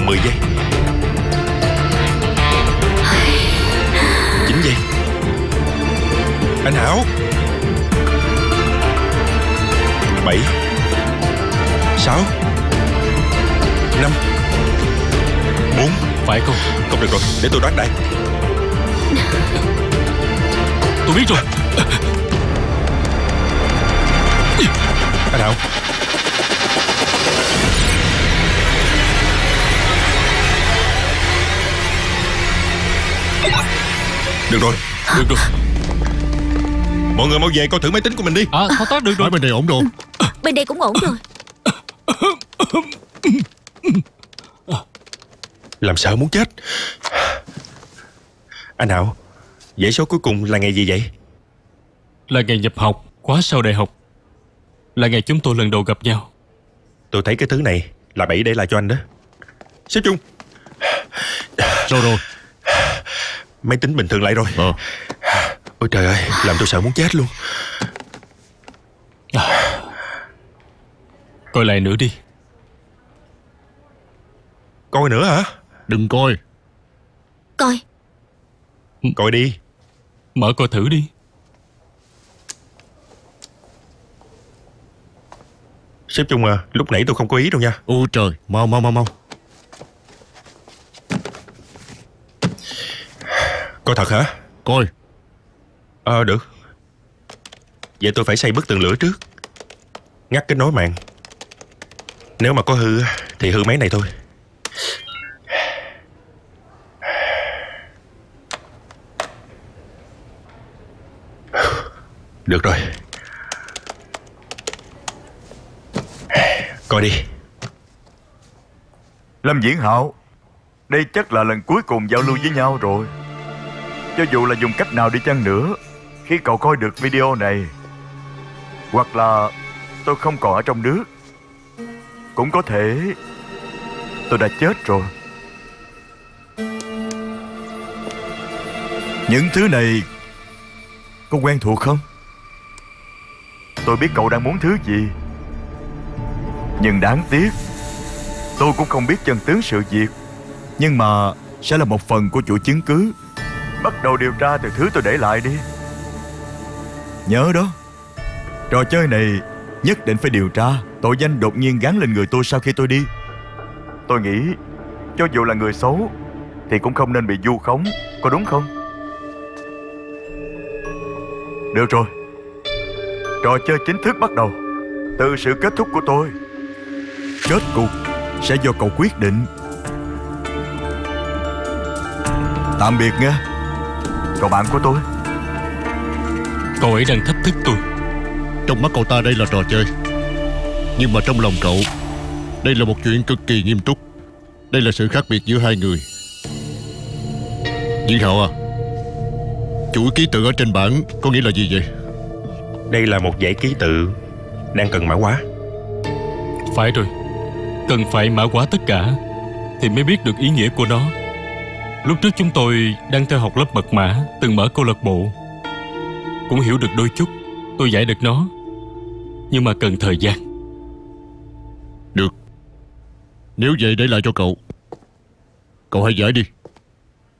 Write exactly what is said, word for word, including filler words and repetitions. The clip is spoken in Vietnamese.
Còn mười giây. Chín giây. Anh Hảo. Bảy. Sáu. Năm. Bốn. Phải không? Không được rồi, để tôi đoán đây. Tôi biết rồi. Anh Hảo. Được rồi. Được rồi. Mọi người mau về coi thử máy tính của mình đi. À, thao tác được rồi. Ở bên đây ổn rồi. Bên đây cũng ổn rồi. Làm sợ muốn chết. Anh Hảo, dãy số cuối cùng là ngày gì vậy? Là ngày nhập học khóa sau đại học. Là ngày chúng tôi lần đầu gặp nhau. Tôi thấy cái thứ này là bẫy để lại cho anh đó. Sếp Trung. Rồi rồi. Máy tính bình thường lại rồi. Ờ. Ôi trời ơi, làm tôi sợ muốn chết luôn. Coi lại nữa đi. Coi nữa hả? Đừng coi. Coi. Coi đi. Mở coi thử đi. Sếp Trung à, lúc nãy tôi không có ý đâu nha. Ôi trời, mau mau mau mau. Coi thật hả? Coi. Ờ được. Vậy tôi phải xây bức tường lửa trước, ngắt kết nối mạng. Nếu mà có hư thì hư máy này thôi. Được rồi. Coi đi. Lâm Viễn Hạo, đây chắc là lần cuối cùng giao lưu với nhau rồi. Cho dù là dùng cách nào đi chăng nữa, khi cậu coi được video này, hoặc là tôi không còn ở trong nước, cũng có thể tôi đã chết rồi. Những thứ này có quen thuộc không? Tôi biết cậu đang muốn thứ gì, nhưng đáng tiếc tôi cũng không biết chân tướng sự việc. Nhưng mà sẽ là một phần của chuỗi chứng cứ. Bắt đầu điều tra từ thứ tôi để lại đi. Nhớ đó, trò chơi này nhất định phải điều tra tội danh đột nhiên gán lên người tôi sau khi tôi đi. Tôi nghĩ cho dù là người xấu thì cũng không nên bị vu khống, có đúng không? Được rồi, trò chơi chính thức bắt đầu. Từ sự kết thúc của tôi, kết cục sẽ do cậu quyết định. Tạm biệt nha, cậu bạn của tôi. Cậu ấy đang thách thức tôi. Trong mắt cậu ta đây là trò chơi, nhưng mà trong lòng cậu, đây là một chuyện cực kỳ nghiêm túc. Đây là sự khác biệt giữa hai người. Viễn Hạo à, chuỗi ký tự ở trên bảng có nghĩa là gì vậy? Đây là một dãy ký tự đang cần mã hóa. Phải rồi, cần phải mã hóa tất cả thì mới biết được ý nghĩa của nó. Lúc trước chúng tôi đang theo học lớp mật mã, từng mở câu lạc bộ, cũng hiểu được đôi chút. Tôi giải được nó, nhưng mà cần thời gian. Được, nếu vậy để lại cho cậu. Cậu hãy giải đi.